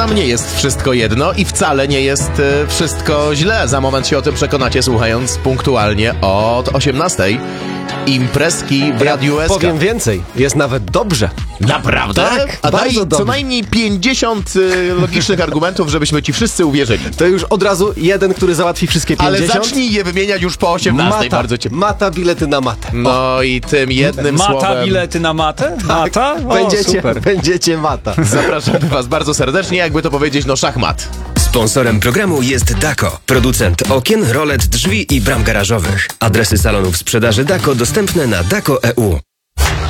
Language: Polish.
nam nie jest wszystko jedno i wcale nie jest wszystko źle. Za moment się o tym przekonacie, słuchając punktualnie od 18:00 imprezki w Radiu SK. Powiem więcej, jest nawet dobrze. Naprawdę? Tak, a daj bardzo co dobrze. najmniej 50 logicznych argumentów, żebyśmy ci wszyscy uwierzyli. To już od razu jeden, który załatwi wszystkie 50. Ale zacznij je wymieniać już po 18:00, bardzo cię... Mata bilety na matę. No i tym jednym Mata słowem bilety na matę? Mata? O, super. Będziecie mata. zapraszamy was bardzo serdecznie, jakby to powiedzieć, no szachmat. Sponsorem programu jest Dako, producent okien, rolet, drzwi i bram garażowych. Adresy salonów sprzedaży Dako dostępne na dako.eu.